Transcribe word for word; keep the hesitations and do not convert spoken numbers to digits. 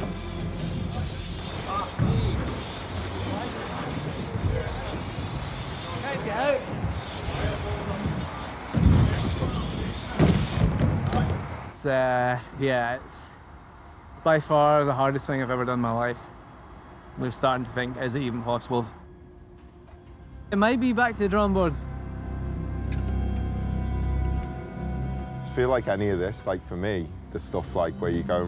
It's, uh, yeah, it's by far the hardest thing I've ever done in my life. We're starting to think, is it even possible? It might be back to the drawing board. I feel like any of this, like for me, the stuff like where you go